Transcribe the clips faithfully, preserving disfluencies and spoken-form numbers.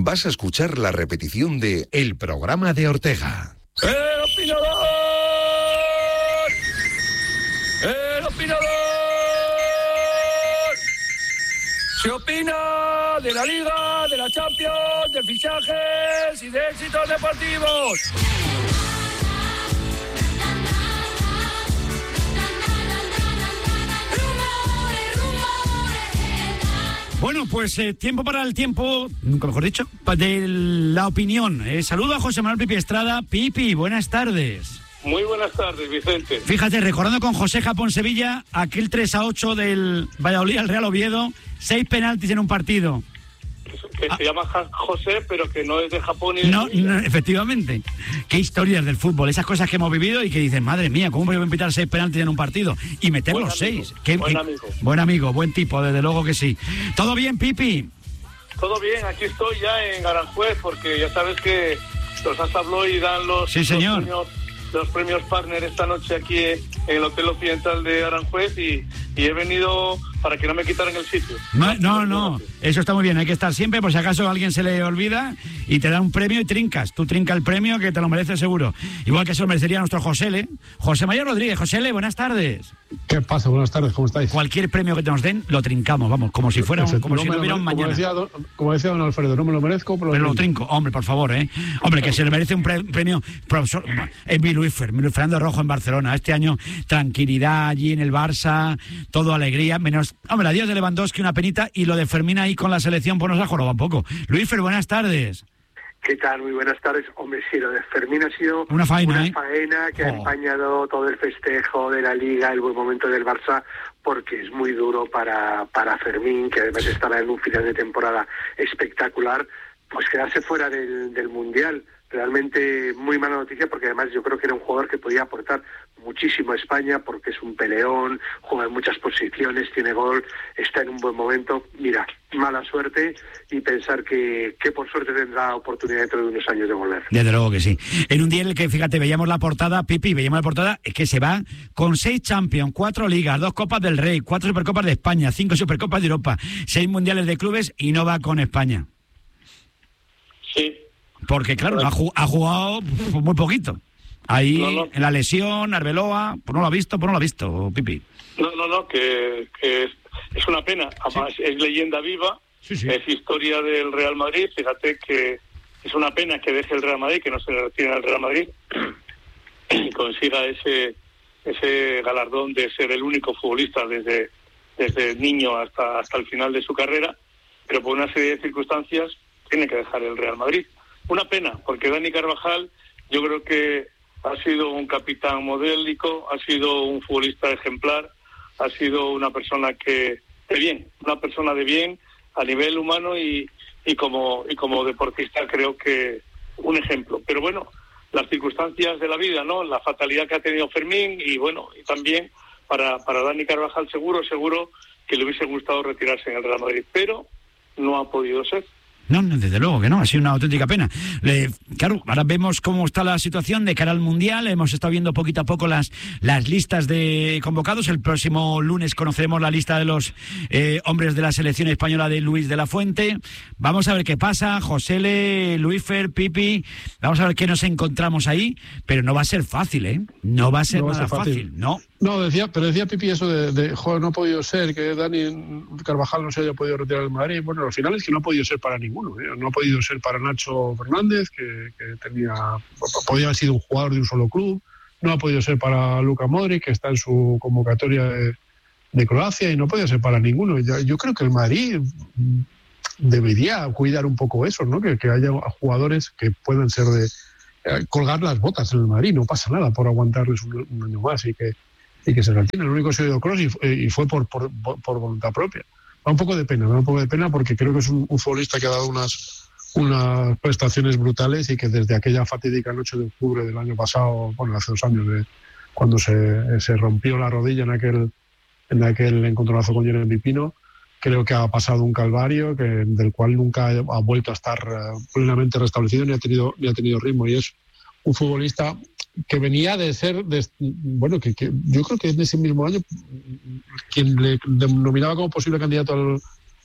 vas a escuchar la repetición de El programa de Ortega. ¡El opinador! ¡El opinador! Se opina de la Liga, de la Champions, de fichajes y de éxitos deportivos. Bueno, pues eh, tiempo para el tiempo, nunca mejor dicho, de la opinión. Eh, saludo a José Manuel Pipi Estrada. Pipi, buenas tardes. Muy buenas tardes, Vicente. Fíjate, recordando con José Japón Sevilla, aquel tres a ocho del Valladolid al Real Oviedo, seis penaltis en un partido. Que ah. se llama José, pero que no es de Japón y no, de Sevilla. No, efectivamente. Qué historias del fútbol, esas cosas que hemos vivido y que dicen, madre mía, ¿cómo voy a pitar seis penaltis en un partido? Y meter buen los amigo, seis. Qué, buen qué, amigo. Buen amigo, buen tipo, desde luego que sí. ¿Todo bien, Pipi? Todo bien, aquí estoy ya en Aranjuez, porque ya sabes que los Asablo y dan los, sí, señor. los premios, los premios Partner esta noche aquí en el Hotel Occidental de Aranjuez y, y he venido para que no me quitaran el sitio. No, no, no, eso está muy bien, hay que estar siempre, por si acaso a alguien se le olvida y te da un premio y trincas. Tú trinca el premio que te lo mereces seguro. Igual que se lo merecería nuestro Josele. José María Rodríguez. Josele, buenas tardes. ¿Qué pasa? Buenas tardes, ¿cómo estáis? Cualquier premio que te nos den, lo trincamos, vamos, como si fuera un, como no si no hubiera un mañana. Como decía, don, como decía don Alfredo, no me lo merezco, pero, pero lo trinco. Hombre, por favor, ¿eh? Hombre, que se le merece un pre premio, profesor, es mi Luisfer, mi Luis Fernando Rojo en Barcelona. Este año, tranquilidad allí en el Barça, todo alegría, menos, hombre, adiós de Lewandowski, una penita, y lo de Fermín ahí con la selección, pues nos ha jorobado un poco. Luisfer, buenas tardes. ¿Qué tal? Muy buenas tardes. Hombre, sí, lo de Fermín ha sido una faena, una ¿eh? faena que oh. ha empañado todo el festejo de la Liga, el buen momento del Barça, porque es muy duro para, para Fermín, que además estará en un final de temporada espectacular, pues quedarse fuera del, del Mundial. Realmente muy mala noticia, porque además yo creo que era un jugador que podía aportar muchísimo a España, porque es un peleón, juega en muchas posiciones, tiene gol, está en un buen momento. Mira, mala suerte, y pensar que, que por suerte tendrá oportunidad dentro de unos años de volver. Desde luego que sí. En un día en el que, fíjate, veíamos la portada, Pipi, veíamos la portada, es que se va con seis Champions, cuatro Ligas, dos Copas del Rey, cuatro Supercopas de España, cinco Supercopas de Europa, seis Mundiales de Clubes y no va con España. Sí. Porque, claro, ha, ha jugado muy poquito. Ahí, no, no. en la lesión, Arbeloa, pues no lo ha visto, pues no lo ha visto, Pipi. No, no, no, que, que es, es una pena. Además, sí. es leyenda viva, sí, sí. es historia del Real Madrid. Fíjate que es una pena que deje el Real Madrid, que no se le retire al Real Madrid, y consiga ese ese galardón de ser el único futbolista desde, desde niño hasta, hasta el final de su carrera, pero por una serie de circunstancias tiene que dejar el Real Madrid. Una pena, porque Dani Carvajal yo creo que ha sido un capitán modélico, ha sido un futbolista ejemplar, ha sido una persona que de bien, una persona de bien a nivel humano y, y como y como deportista creo que un ejemplo. Pero bueno, las circunstancias de la vida, ¿no? La fatalidad que ha tenido Fermín y bueno, y también para, para Dani Carvajal seguro, seguro que le hubiese gustado retirarse en el Real Madrid, pero no ha podido ser. No, desde luego que no, ha sido una auténtica pena. Le, claro, ahora vemos cómo está la situación de cara al Mundial, hemos estado viendo poquito a poco las, las listas de convocados. El próximo lunes conoceremos la lista de los eh, hombres de la selección española de Luis de la Fuente. Vamos a ver qué pasa, Josele, Luisfer, Pipi, vamos a ver qué nos encontramos ahí, pero no va a ser fácil, ¿eh? No va a ser no nada a ser fácil. fácil, ¿no? No, decía, pero decía Pipi eso de, de, joder, no ha podido ser que Dani Carvajal no se haya podido retirar del Madrid. Bueno, al final es que no ha podido ser para ninguno, ¿eh? No ha podido ser para Nacho Fernández, que, que tenía, podía haber sido un jugador de un solo club. No ha podido ser para Luka Modric, que está en su convocatoria de, de Croacia, y no podía ser para ninguno. Yo, yo creo que el Madrid debería cuidar un poco eso, ¿no? Que, que haya jugadores que puedan ser de eh, colgar las botas en el Madrid. No pasa nada por aguantarles un, un año más y que y que se retiene. El único que se ha ido Kroos y, y fue por, por, por voluntad propia. Da un poco de pena, da un poco de pena porque creo que es un, un futbolista que ha dado unas, unas prestaciones brutales y que desde aquella fatídica noche de octubre del año pasado, bueno, hace dos años, de, cuando se, se rompió la rodilla en aquel, en aquel encontronazo con Jeremy Pino, creo que ha pasado un calvario que, del cual nunca ha vuelto a estar uh, plenamente restablecido ni ha tenido, ni ha tenido ritmo, y es un futbolista que venía de ser, de, bueno, que, que yo creo que en ese mismo año quien le denominaba como posible candidato al,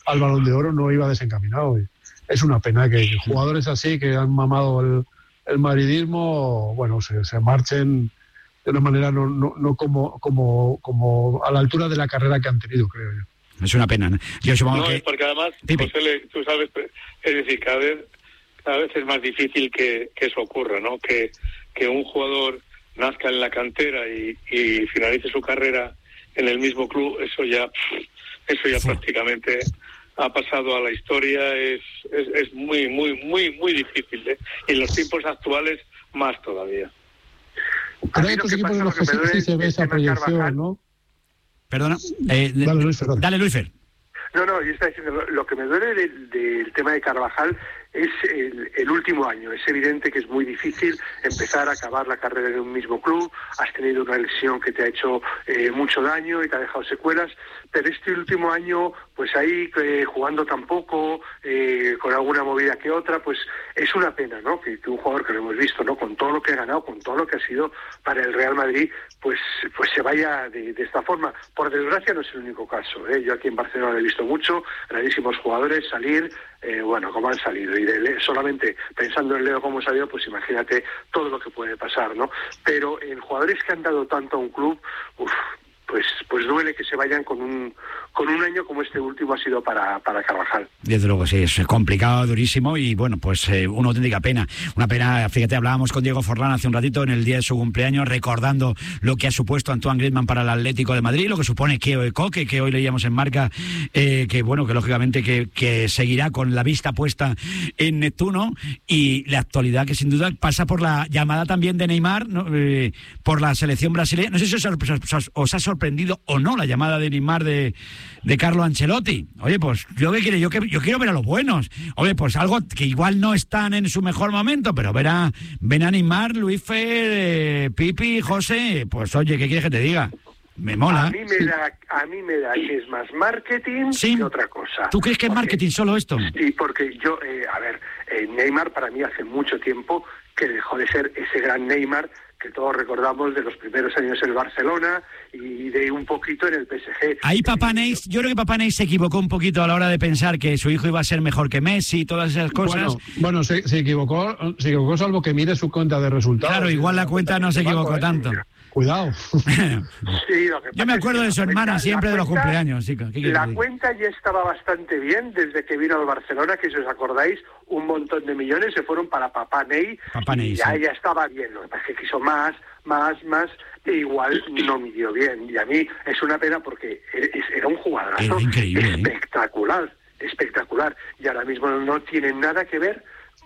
al Balón de Oro no iba desencaminado. Y es una pena que, que jugadores así que han mamado el, el madridismo, bueno, se, se marchen de una manera no, no, no como, como, como a la altura de la carrera que han tenido, creo yo. Es una pena, ¿no? Yo supongo no, que... porque además, José, tú sabes, es decir, cada vez, cada vez es más difícil que, que eso ocurra, ¿no? Que, que un jugador nazca en la cantera y, y finalice su carrera en el mismo club, eso ya, eso ya sí. prácticamente ha pasado a la historia, es, es, es muy, muy, muy, muy difícil, ¿eh? Y en los tiempos actuales, más todavía. Pero hay otros equipos en los que sí, sí se ve esa proyección, ¿no? Perdona. Eh, dale, Luis Fer. Dale, Luis Fer. No, no, yo estaba diciendo, lo, lo que me duele del, del tema de Carvajal es el, el último año. Es evidente que es muy difícil empezar a acabar la carrera en un mismo club. Has tenido una lesión que te ha hecho eh, mucho daño y te ha dejado secuelas, pero este último año, pues ahí eh, jugando tan poco, eh, con alguna movida que otra, pues es una pena, ¿no? Que, que un jugador que lo hemos visto, ¿no? Con todo lo que ha ganado, con todo lo que ha sido para el Real Madrid, pues pues se vaya de, de esta forma. Por desgracia no es el único caso, ¿eh? Yo aquí en Barcelona lo he visto mucho, grandísimos jugadores salir, eh, bueno, como han salido, y de Le- solamente pensando en Leo cómo salió, pues imagínate todo lo que puede pasar, ¿no? Pero en jugadores que han dado tanto a un club, uff, pues pues duele que se vayan con un con un año como este último ha sido para, para Carvajal. Desde luego, sí, es complicado, durísimo y bueno, pues eh, una auténtica pena. Una pena, fíjate, hablábamos con Diego Forlán hace un ratito en el día de su cumpleaños, recordando lo que ha supuesto Antoine Griezmann para el Atlético de Madrid, lo que supone Keo Koke, que hoy leíamos en Marca, eh, que bueno, que lógicamente que, que seguirá con la vista puesta en Neptuno, y la actualidad que sin duda pasa por la llamada también de Neymar, ¿no? eh, por la selección brasileña. No sé si os, os, os ha sorprendido o no la llamada de Neymar de de Carlo Ancelotti. Oye, pues yo qué quiero, yo que yo quiero ver a los buenos. Oye, pues algo que igual no están en su mejor momento, pero ver a, ven a Neymar, Luis Fer, eh, Pipi, José, pues oye, ¿qué quieres que te diga? Me mola. A mí me da, a mí me da que es más marketing ¿Sí? que otra cosa. ¿Tú crees que es porque, marketing solo esto? Sí, porque yo, eh, a ver, eh, Neymar para mí hace mucho tiempo que dejó de ser ese gran Neymar que todos recordamos de los primeros años en el Barcelona y de un poquito en el P S G. Ahí Papá Neis, yo creo que Papá Neis se equivocó un poquito a la hora de pensar que su hijo iba a ser mejor que Messi y todas esas cosas. Bueno, bueno se, se equivocó, se equivocó salvo que mire su cuenta de resultados. Claro, igual la cuenta no se equivocó tanto. Cuidado. Sí, lo que yo me acuerdo de su hermana cuenta, siempre de los cuenta, cumpleaños. Sí, la cuenta ya estaba bastante bien desde que vino al Barcelona, que si os acordáis, un montón de millones se fueron para Papá Ney. Papá Ney, y ya, sí. ya estaba bien, lo que pasa es que quiso más, más, más, e igual no midió bien. Y a mí es una pena porque era un jugadorazo espectacular, ¿eh? espectacular. Y ahora mismo no tiene nada que ver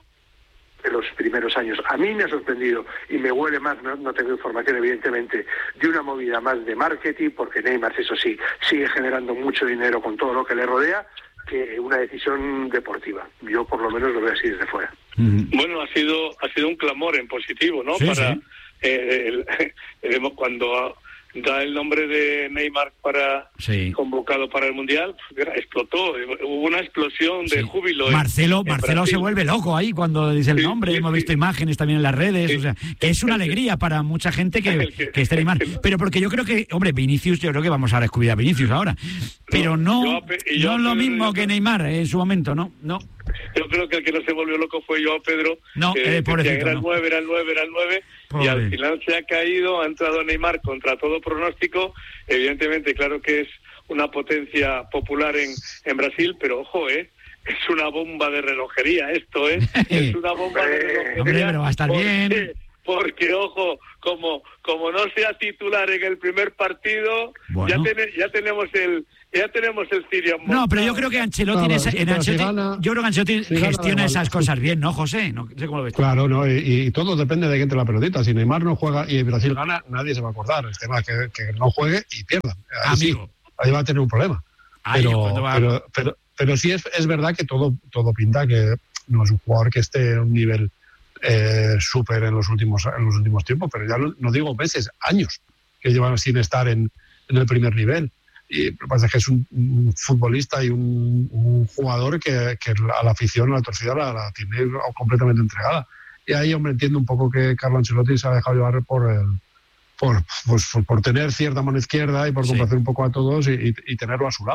de los primeros años. A mí me ha sorprendido y me huele más, no, no tengo información evidentemente, de una movida más de marketing, porque Neymar, eso sí, sigue generando mucho dinero con todo lo que le rodea, que una decisión deportiva. Yo por lo menos lo veo así desde fuera. Mm. Bueno, ha sido ha sido un clamor en positivo, ¿no? Sí, para sí. Eh, el, el, cuando da el nombre de Neymar para sí. convocado para el Mundial, explotó, hubo una explosión de sí. júbilo. Marcelo, Marcelo se vuelve loco ahí cuando dice el sí, nombre, sí, hemos sí. visto imágenes también en las redes, sí. o sea, que es una alegría para mucha gente que, que esté Neymar. Pero porque yo creo que, hombre, Vinicius, yo creo que vamos a descubrir a Vinicius ahora, pero no, yo, yo, no es lo mismo yo, que Neymar en su momento, no, no. Yo creo que el que no se volvió loco fue Joao Pedro, no, que, eh, que era el no. nueve, era el nueve, era el nueve, Pobre. Y al final se ha caído, ha entrado Neymar contra todo pronóstico. Evidentemente, claro que es una potencia popular en, en Brasil, pero ojo, eh, es una bomba de relojería esto, eh, es una bomba de relojería. Hombre, pero va a estar porque, bien. Porque, ojo, como como no sea titular en el primer partido, bueno. ya, ten, ya tenemos el ya tenemos el Siria. No, pero yo creo que Ancelotti, claro, en Ancelotti si gana, yo creo que Ancelotti si gestiona esas cosas bien, ¿no, José? No sé cómo lo ves. Claro, no, y, y todo depende de quién entre la pelotita. Si Neymar no juega y Brasil gana, nadie se va a acordar. El tema es que, que no juegue y pierdan. Ahí Amigo. Sí, ahí va a tener un problema. Ay, pero, va... pero, pero, pero sí es, es verdad que todo, todo pinta que no es un jugador que esté a un nivel eh, súper en los últimos en los últimos tiempos, pero ya no, no digo meses, años que llevan sin estar en, en el primer nivel. Y lo que pasa es que es un, un futbolista y un, un jugador que, que a la afición, a la torcida la, la tiene completamente entregada. Y ahí, hombre, entiendo un poco que Carlo Ancelotti se ha dejado llevar por el, por, pues, por, por tener cierta mano izquierda y por complacer sí. un poco a todos y, y, y tenerlo a su lado.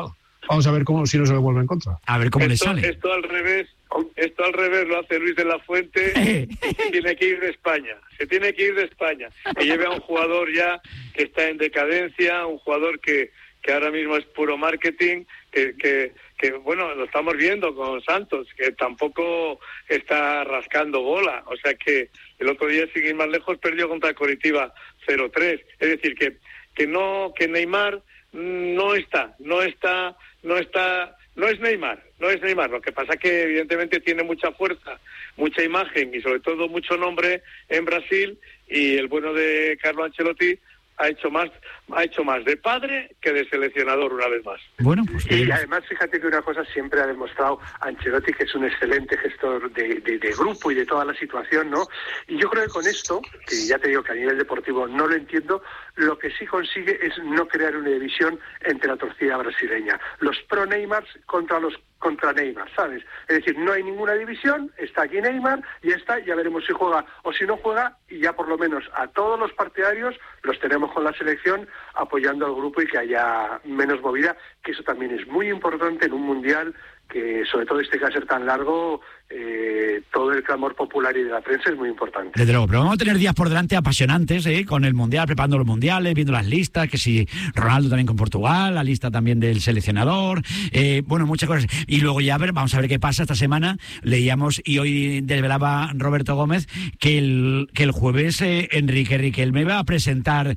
Vamos a ver cómo si no se le vuelve en contra. A ver cómo esto, le sale. Esto al revés, esto al revés lo hace Luis de la Fuente. Se tiene que ir de España, se tiene que ir de España. Y lleve a un jugador ya que está en decadencia, un jugador que, que ahora mismo es puro marketing, que, que, que bueno, lo estamos viendo con Santos, que tampoco está rascando bola. O sea que el otro día, sin ir más lejos, perdió contra Coritiba cero tres. Es decir, que, que no, que Neymar no está, no está, no está, no es Neymar, no es Neymar. Lo que pasa es que evidentemente tiene mucha fuerza, mucha imagen y sobre todo mucho nombre en Brasil, y el bueno de Carlo Ancelotti ha hecho más ha hecho más de padre que de seleccionador una vez más. Bueno, pues y además fíjate que una cosa siempre ha demostrado Ancelotti, que es un excelente gestor de, de, de grupo y de toda la situación, ¿no? Y yo creo que con esto, que ya te digo que a nivel deportivo no lo entiendo, lo que sí consigue es no crear una división entre la torcida brasileña. Los pro Neymar contra los contra Neymar, ¿sabes? Es decir, no hay ninguna división, está aquí Neymar, y ya está, ya veremos si juega o si no juega, y ya por lo menos a todos los partidarios los tenemos con la selección apoyando al grupo y que haya menos movida, que eso también es muy importante en un mundial que, sobre todo este que va a ser tan largo, eh, todo el clamor popular y de la prensa es muy importante. Desde luego, pero vamos a tener días por delante apasionantes, ¿eh? Con el Mundial, preparando los Mundiales, viendo las listas, que si Ronaldo también con Portugal, la lista también del seleccionador, eh, bueno, muchas cosas. Y luego ya ver, vamos a ver qué pasa esta semana. Leíamos, y hoy desvelaba Roberto Gómez, que el, que el jueves eh, Enrique Riquelme va a presentar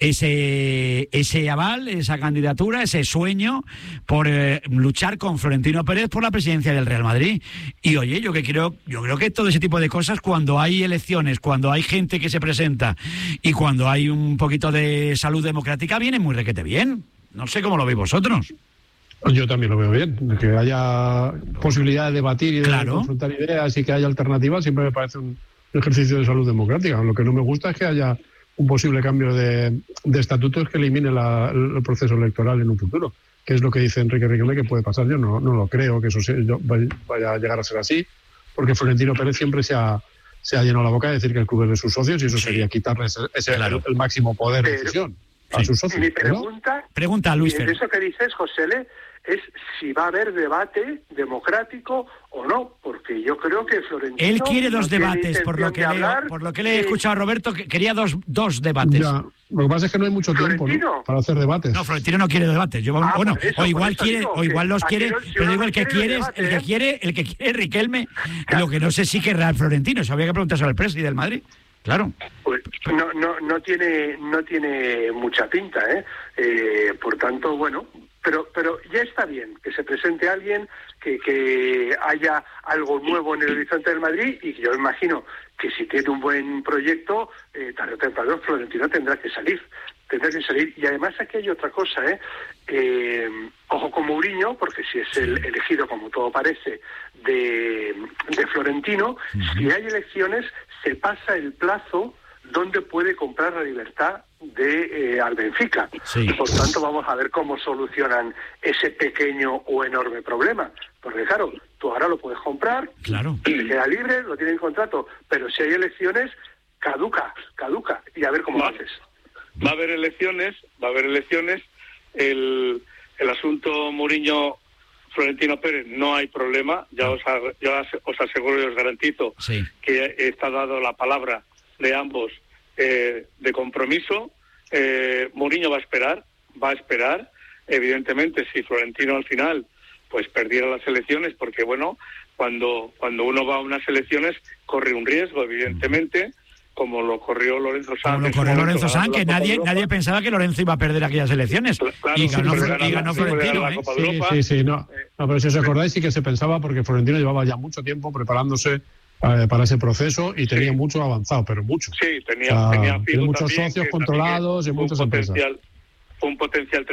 ese, ese aval, esa candidatura, ese sueño por eh, luchar con Florentino Pérez por la presidencia del Real Madrid. Y oye, yo que creo, yo creo que todo ese tipo de cosas, cuando hay elecciones, cuando hay gente que se presenta y cuando hay un poquito de salud democrática, viene muy requete bien. No sé cómo lo veis vosotros. Yo también lo veo bien, que haya posibilidad de debatir y de claro. confrontar ideas y que haya alternativas, siempre me parece un ejercicio de salud democrática. Lo que no me gusta es que haya un posible cambio de, de estatutos que elimine la, el proceso electoral en un futuro, que es lo que dice Enrique Riquelme que puede pasar. Yo no, no lo creo que eso sea, yo, vaya a llegar a ser así, porque Florentino Pérez siempre se ha, se ha llenado la boca de decir que el club es de sus socios, y eso sí. sería quitarles ese, claro. el, el máximo poder de decisión a sí. sus socios. Mi pregunta, ¿no? Pregunta a Luis de eso que dices, Josele, es si va a haber debate democrático o no, porque yo creo que Florentino... Él quiere dos no debates, por lo que de leo, por lo que le he escuchado a Roberto, que quería dos, dos debates. Ya. Lo que pasa es que no hay mucho tiempo, ¿no?, para hacer debates. No, Florentino no quiere debates. Yo, ah, bueno, eso, o igual quiere, digo, o igual los quiere, no, pero digo el que quiere, debate, el que quiere, el que quiere Riquelme, claro. Lo que no sé si querrá el Florentino, eso habría que preguntarse al presidente del Madrid. Claro. Pues no, no, no tiene, no tiene mucha pinta, ¿eh? eh por tanto, bueno, pero, pero ya está bien que se presente alguien, que, que haya algo nuevo en el horizonte del Madrid, y yo imagino que si tiene un buen proyecto, eh, tarde o temprano Florentino tendrá que salir, tendrá que salir. Y además aquí hay otra cosa, ¿eh? eh ojo con Mourinho, porque si es el elegido, como todo parece, de, de Florentino, uh-huh. si hay elecciones, se pasa el plazo donde puede comprar la libertad de eh, al Benfica. Sí. Y por tanto vamos a ver cómo solucionan ese pequeño o enorme problema. Porque claro, tú ahora lo puedes comprar, claro. y queda libre, lo tiene en contrato, pero si hay elecciones, caduca, caduca, y a ver cómo va, lo haces. Va a haber elecciones, va a haber elecciones, el, el asunto Mourinho Florentino Pérez no hay problema, ya os, yo os aseguro y os garantizo sí. que está dado la palabra de ambos eh, de compromiso. eh, Mourinho va a esperar, va a esperar, evidentemente si Florentino al final pues perdiera las elecciones, porque bueno, cuando cuando uno va a unas elecciones corre un riesgo, evidentemente, como lo corrió Lorenzo Sanz. Como lo corrió Lorenzo Sanz, que nadie nadie pensaba que Lorenzo iba a perder aquellas elecciones. Claro, y ganó, sí, y ganó Florentino. ¿eh? Sí, sí, sí, no. no, pero si os acordáis sí que se pensaba, porque Florentino llevaba ya mucho tiempo preparándose eh, para ese proceso y tenía sí. mucho avanzado, pero mucho. Sí, tenía, o sea, tenía, tenía muchos socios controlados y muchas empresas. Un potencial tremendo.